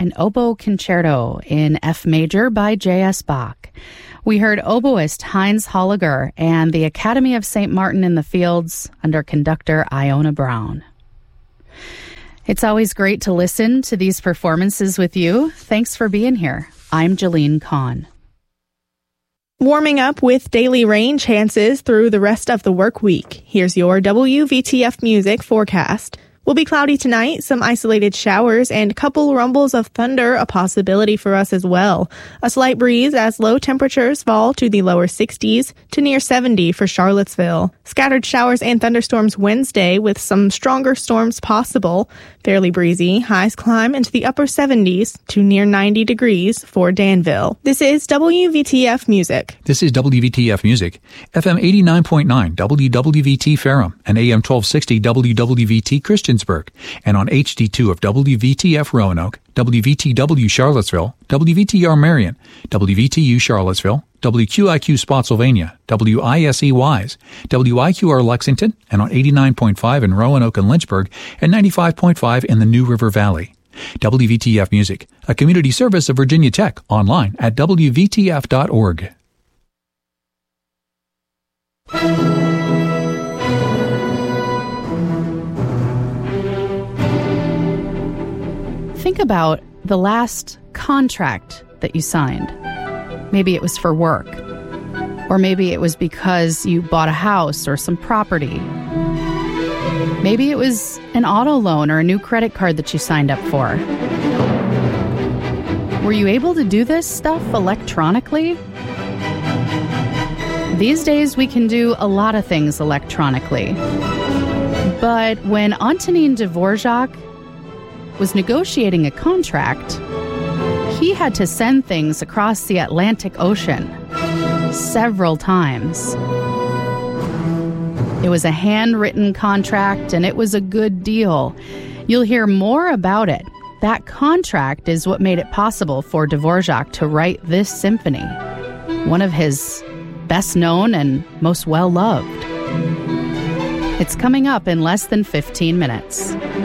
an oboe concerto in F major by J.S. Bach. We heard oboist Heinz Holliger and the Academy of St. Martin in the Fields under conductor Iona Brown. It's always great to listen to these performances with you. Thanks for being here. I'm Jolene Kahn. Warming up with daily rain chances through the rest of the work week. Here's your WVTF music forecast. Will be cloudy tonight, some isolated showers, and couple rumbles of thunder a possibility for us as well. A slight breeze as low temperatures fall to the lower 60s to near 70 for Charlottesville. Scattered showers and thunderstorms Wednesday with some stronger storms possible. Fairly breezy, highs climb into the upper 70s to near 90 degrees for Danville. This is WVTF Music. This is WVTF Music, FM 89.9 WWVT Ferrum and AM 1260 WWVT Christiansburg, and on HD2 of WVTF Roanoke, WVTW Charlottesville, WVTR Marion, WVTU Charlottesville, WQIQ Spotsylvania, WISE Wise, WIQR Lexington, and on 89.5 in Roanoke and Lynchburg, and 95.5 in the New River Valley. WVTF Music, a community service of Virginia Tech, online at WVTF.org. Think about the last contract that you signed. Maybe it was for work, or maybe it was because you bought a house or some property. Maybe it was an auto loan or a new credit card that you signed up for. Were you able to do this stuff electronically? These days we can do a lot of things electronically. But when Antonin Dvorak was negotiating a contract, he had to send things across the Atlantic Ocean several times. It was a handwritten contract, and it was a good deal. You'll hear more about it. That contract is what made it possible for Dvorak to write this symphony, one of his best known and most well-loved. It's coming up in less than 15 minutes.